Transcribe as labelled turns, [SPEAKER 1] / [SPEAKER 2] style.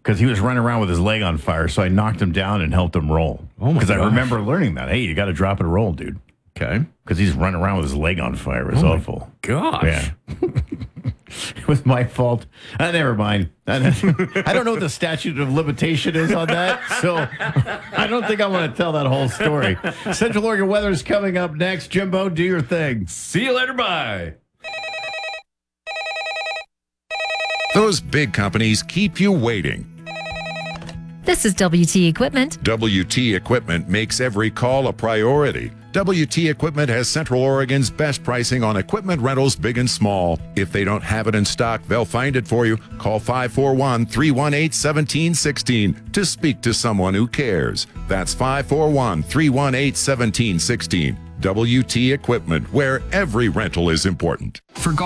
[SPEAKER 1] because he was running around with his leg on fire. So I knocked him down and helped him roll.
[SPEAKER 2] Oh, my
[SPEAKER 1] Because I
[SPEAKER 2] gosh.
[SPEAKER 1] remember learning that. Hey, you got to drop and roll, dude.
[SPEAKER 2] Okay.
[SPEAKER 1] Because he's running around with his leg on fire. It was awful.
[SPEAKER 2] Gosh.
[SPEAKER 1] Yeah. It was my fault. Never mind. I don't know what the statute of limitation is on that, so I don't think I want to tell that whole story. Central Oregon weather is coming up next. Jimbo, do your thing.
[SPEAKER 2] See you later. Bye.
[SPEAKER 3] Those big companies keep you waiting.
[SPEAKER 4] This is WT Equipment.
[SPEAKER 3] WT Equipment makes every call a priority. WT Equipment has Central Oregon's best pricing on equipment rentals, big and small. If they don't have it in stock, they'll find it for you. Call 541-318-1716 to speak to someone who cares. That's 541-318-1716. WT Equipment, where every rental is important.
[SPEAKER 5] For